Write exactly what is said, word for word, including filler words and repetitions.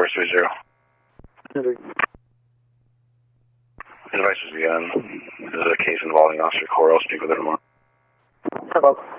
four three zero. Advice is again. This is a case involving Officer Cora. I'll speak with her tomorrow. Hello.